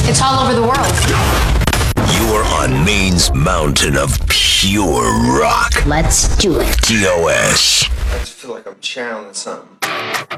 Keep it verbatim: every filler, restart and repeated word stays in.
It's all over the world. You are on Maine's mountain of pure rock. Let's do it. T O S. I just feel like I'm channeling something.